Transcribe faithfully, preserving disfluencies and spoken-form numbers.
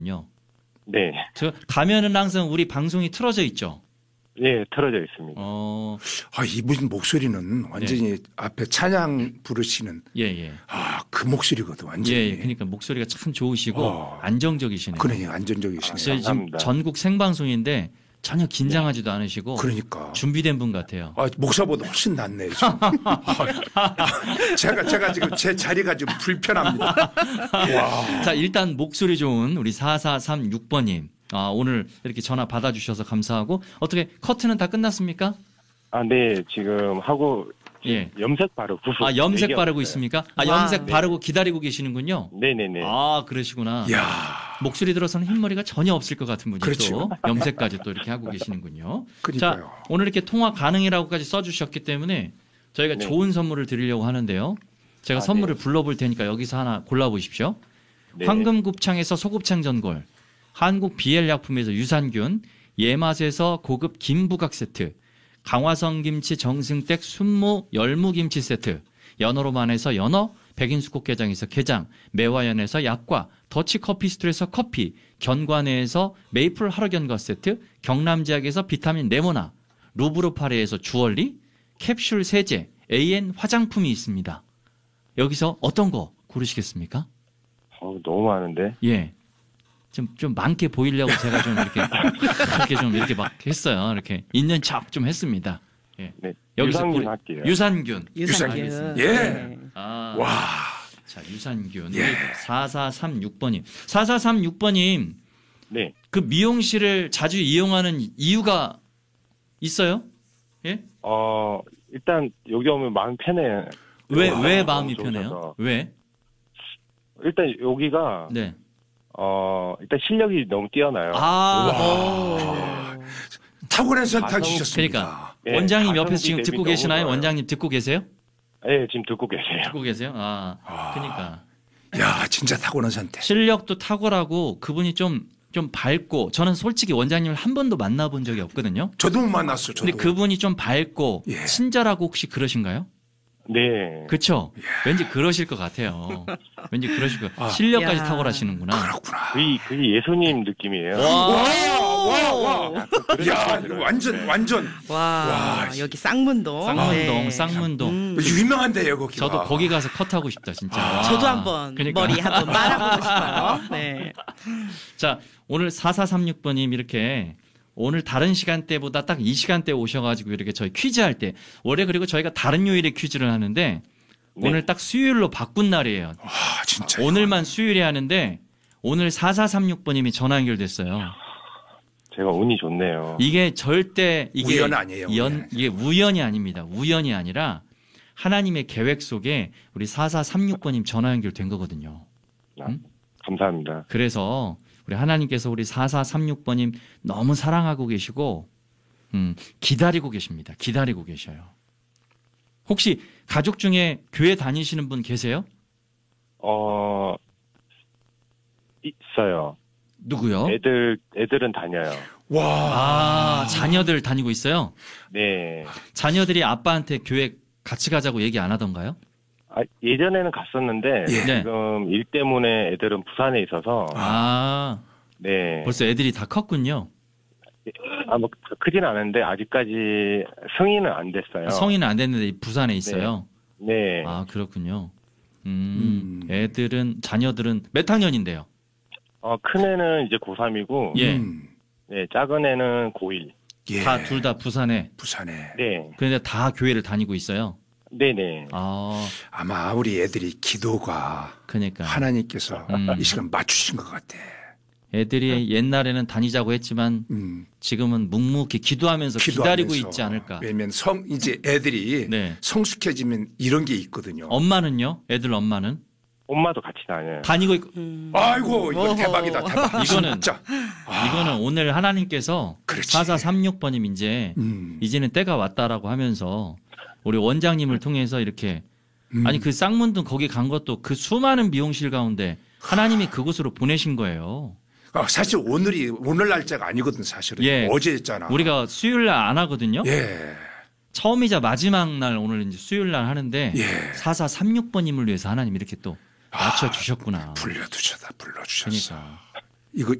네. 저 가면은 항상 우리 방송이 틀어져 있죠. 예, 틀어져 있습니다. 어, 아, 이분 목소리는 완전히 네. 앞에 찬양 부르시는 예, 예. 아, 그 목소리거든, 완전히. 예, 그러니까 목소리가 참 좋으시고 어. 안정적이시네요. 그러니까 안정적이시네요. 지금 전국 생방송인데 전혀 긴장하지도 네. 않으시고 그러니까 준비된 분 같아요. 아, 목사보다 훨씬 낫네요. 지금. 제가 제가 지금 제 자리가 좀 불편합니다. 와. 자, 일단 목소리 좋은 우리 사사삼육 번님. 아, 오늘 이렇게 전화 받아주셔서 감사하고 어떻게 커트는 다 끝났습니까? 아, 네, 지금 하고 예. 염색 바르고. 아, 염색 바르고 있습니까? 아, 와. 염색 네. 바르고 기다리고 계시는군요. 네네네. 아, 그러시구나. 야. 목소리 들어서는 흰머리가 전혀 없을 것 같은 분이 그렇죠. 또 염색까지 또 이렇게 하고 계시는군요. 그러니까요. 자, 오늘 이렇게 통화 가능이라고까지 써주셨기 때문에 저희가 네. 좋은 선물을 드리려고 하는데요. 제가 아, 선물을 네. 불러볼 테니까 여기서 하나 골라보십시오. 네. 황금곱창에서 소곱창 전골, 한국 비엘약품에서 유산균, 예맛에서 고급 김부각 세트, 강화성 김치 정승댁 순무 열무김치 세트, 연어로만에서 연어, 백인수국게장에서 게장, 매화연에서 약과, 더치커피스토리에서 커피, 견과내에서 메이플 하루견과 세트, 경남제약에서 비타민 네모나, 루브르파레에서 주얼리, 캡슐 세제, 에이엔 화장품이 있습니다. 여기서 어떤 거 고르시겠습니까? 어, 너무 많은데. 예. 좀, 좀 많게 보이려고 제가 좀 이렇게, 이렇게 좀 이렇게 막 했어요. 이렇게 있는 척 좀 했습니다. 예. 네. 여기서 유산균 고르- 할게요. 유산균. 유산균. 알겠습니다. 예. 네. 아. 와. 자, 유산균. 예. 우리 사사삼육 번님. 사사삼육 번님, 네. 그 미용실을 자주 이용하는 이유가 있어요? 예? 어, 일단 여기 오면 마음 편해요. 왜, 와, 왜 너무 마음이 좋으셔서. 편해요? 왜? 일단 여기가 네. 어, 일단 실력이 너무 뛰어나요. 아, 오. 탁월한 선택 가성- 주셨습니다. 그러니까. 네, 원장님 옆에서 가성비 지금 대비 듣고 너무 계시나요? 좋아요. 원장님 듣고 계세요? 네, 지금 듣고 계세요. 듣고 계세요? 아, 아. 그러니까. 야, 진짜 탁월한 선택. 실력도 탁월하고 그분이 좀, 좀 밝고, 저는 솔직히 원장님을 한 번도 만나본 적이 없거든요. 저도 못 만났어. 저도. 근데 그분이 좀 밝고, 예. 친절하고 혹시 그러신가요? 네. 그쵸? 왠지 그러실 것 같아요. 왠지 그러실 것 같아요. 아. 실력까지 야. 탁월하시는구나. 그렇구나. 그게, 그게 예수님 느낌이에요. 와, 와, 와, 와. 그런 야, 느낌이 이거 들어요. 완전 완전 와, 와, 여기 쌍문동. 쌍문동, 네. 쌍문동. 음. 유명한데요, 거기가. 저도 거기 가서 컷하고 싶다, 진짜. 아. 와. 저도 한번 그러니까. 머리 한번 말아보고 싶어요. 네. 자, 오늘 사사삼육 번님 이렇게 오늘 다른 시간대보다 딱 이 시간대 오셔가지고 이렇게 저희 퀴즈 할 때, 원래 그리고 저희가 다른 요일에 퀴즈를 하는데, 네. 오늘 딱 수요일로 바꾼 날이에요. 와, 진짜. 오늘만 수요일에 하는데, 오늘 사사삼육 번님이 전화 연결됐어요. 제가 운이 좋네요. 이게 절대 이게 우연 아니에요, 연, 우연. 이게 우연이 아닙니다. 우연이 아니라 하나님의 계획 속에 우리 사사삼육 번님 전화 연결된 거거든요. 아, 음? 감사합니다. 그래서 우리 하나님께서 우리 사사삼육 번님 너무 사랑하고 계시고 음, 기다리고 계십니다. 기다리고 계셔요. 혹시 가족 중에 교회 다니시는 분 계세요? 어, 있어요. 누구요? 애들, 애들은 다녀요. 와. 아, 자녀들 다니고 있어요? 네. 자녀들이 아빠한테 교회 같이 가자고 얘기 안 하던가요? 아, 예전에는 갔었는데, 예. 네. 지금 일 때문에 애들은 부산에 있어서, 아, 네. 벌써 애들이 다 컸군요. 아, 뭐, 크진 않은데, 아직까지 성인은 안 됐어요. 성인은 안 됐는데 부산에 있어요. 네. 아, 그렇군요. 음, 음. 애들은, 자녀들은 몇 학년인데요? 어, 큰 애는 이제 고삼이고, 예. 음. 네, 작은 애는 고일. 예. 다, 둘 다 부산에. 부산에. 네. 그런데 다 교회를 다니고 있어요. 네네. 아, 아마 우리 애들이 기도가 그러니까. 하나님께서 음. 이 시간 맞추신 것 같아. 애들이 옛날에는 다니자고 했지만 음. 지금은 묵묵히 기도하면서 기도하면서. 기다리고 있지 않을까. 왜냐면 성 이제 애들이 네. 성숙해지면 이런 게 있거든요. 엄마는요? 애들 엄마는? 엄마도 같이 다녀요. 다니고 있고. 음. 아이고 이거 어허. 대박이다 대박. 이거는 진짜. 아, 이거는 오늘 하나님께서 그렇지. 사사삼육 번님 이제 음. 이제는 때가 왔다라고 하면서 우리 원장님을 통해서 이렇게 음. 아니 그 쌍문동 거기 간 것도 그 수많은 미용실 가운데 하나님이 그곳으로 보내신 거예요. 아, 사실 오늘이 오늘 날짜가 아니거든 사실은. 예. 어제였잖아. 우리가 수요일 날 안 하거든요. 예. 처음이자 마지막 날 오늘 이제 수요일 날 하는데 예. 사사삼육 번님을 위해서 하나님 이렇게 또 맞춰 주셨구나. 불러주셨다 불러주셨어. 그러니까 이거